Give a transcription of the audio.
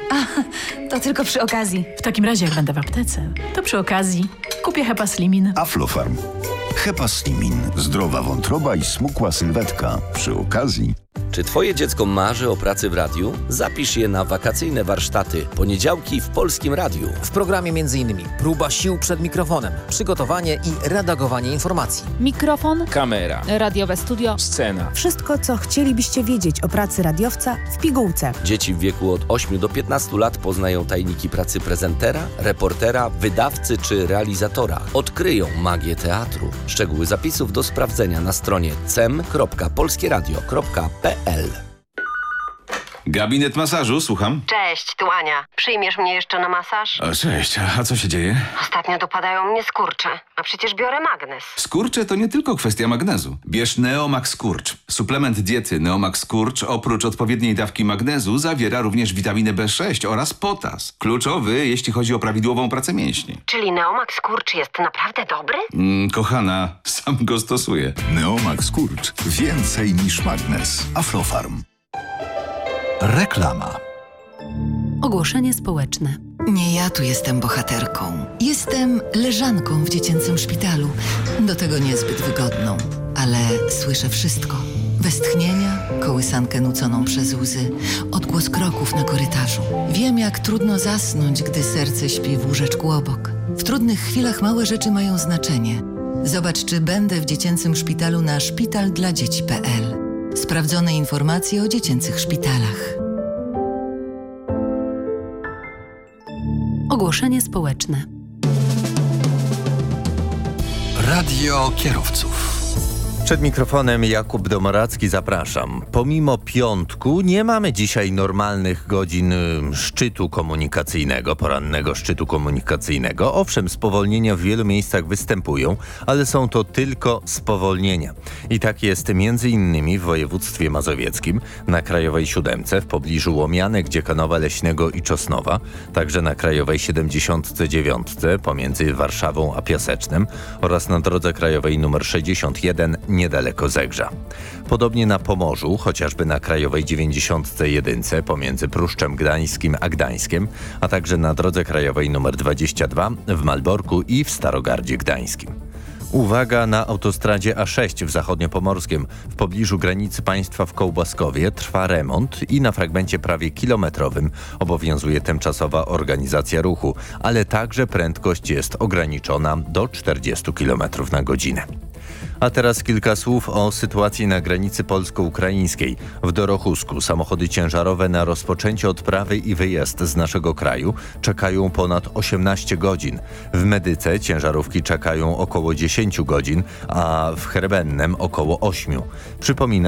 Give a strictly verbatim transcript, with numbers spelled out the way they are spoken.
To tylko przy okazji. W takim razie, jak będę w aptece, to przy okazji kupię Hepaslimin. Aflofarm. Hepaslimin. Zdrowa wątroba i smukła sylwetka. Przy okazji. Czy twoje dziecko marzy o pracy w radiu? Zapisz je na wakacyjne warsztaty. Poniedziałki w Polskim Radiu. W programie m.in. próba sił przed mikrofonem, przygotowanie i redagowanie informacji. Mikrofon, kamera, radiowe studio, scena. Wszystko, co chcielibyście wiedzieć o pracy radiowca w pigułce. Dzieci w wieku od ośmiu do piętnastu lat poznają tajniki pracy prezentera, reportera, wydawcy czy realizatora. Odkryją magię teatru. Szczegóły zapisów do sprawdzenia na stronie cem kropka polskieradio kropka p l. Gabinet masażu, słucham. Cześć, tu Ania. Przyjmiesz mnie jeszcze na masaż? O, cześć, a co się dzieje? Ostatnio dopadają mnie skurcze, a przecież biorę magnes. Skurcze to nie tylko kwestia magnezu. Bierz Neomax Skurcz. Suplement diety Neomax Skurcz oprócz odpowiedniej dawki magnezu zawiera również witaminę B sześć oraz potas. Kluczowy, jeśli chodzi o prawidłową pracę mięśni. Czyli Neomax Skurcz jest naprawdę dobry? Mm, kochana, sam go stosuję. Neomax Skurcz. Więcej niż magnes. Aflofarm. Reklama. Ogłoszenie społeczne. Nie ja tu jestem bohaterką. Jestem leżanką w dziecięcym szpitalu. Do tego niezbyt wygodną. Ale słyszę wszystko. Westchnienia, kołysankę nuconą przez łzy, odgłos kroków na korytarzu. Wiem, jak trudno zasnąć, gdy serce śpi w łóżeczku obok. W trudnych chwilach małe rzeczy mają znaczenie. Zobacz, czy będę w dziecięcym szpitalu na szpital dla dzieci kropka p l. Sprawdzone informacje o dziecięcych szpitalach. Ogłoszenie społeczne. Radio kierowców. Przed mikrofonem Jakub Domoracki, zapraszam. Pomimo piątku nie mamy dzisiaj normalnych godzin szczytu komunikacyjnego, porannego szczytu komunikacyjnego. Owszem, spowolnienia w wielu miejscach występują, ale są to tylko spowolnienia. I tak jest między innymi w województwie mazowieckim, na Krajowej Siódemce w pobliżu Łomianek, Dziekanowa, Leśnego i Czosnowa, także na Krajowej siedemdziesiątce dziewiątce pomiędzy Warszawą a Piasecznem oraz na drodze krajowej nr sześćdziesiąt jeden niedaleko Zegrza. Podobnie na Pomorzu, chociażby na Krajowej dziewięćdziesiątce jedynce pomiędzy Pruszczem Gdańskim a Gdańskiem, a także na drodze krajowej nr dwadzieścia dwa w Malborku i w Starogardzie Gdańskim. Uwaga, na autostradzie A sześć w Zachodniopomorskiem w pobliżu granicy państwa w Kołbaskowie trwa remont i na fragmencie prawie kilometrowym obowiązuje tymczasowa organizacja ruchu, ale także prędkość jest ograniczona do czterdziestu kilometrów na godzinę. A teraz kilka słów o sytuacji na granicy polsko-ukraińskiej. W Dorochusku samochody ciężarowe na rozpoczęcie odprawy i wyjazd z naszego kraju czekają ponad osiemnaście godzin. W Medyce ciężarówki czekają około dziesięć godzin, a w Herbennem około ośmiu. Przypominam,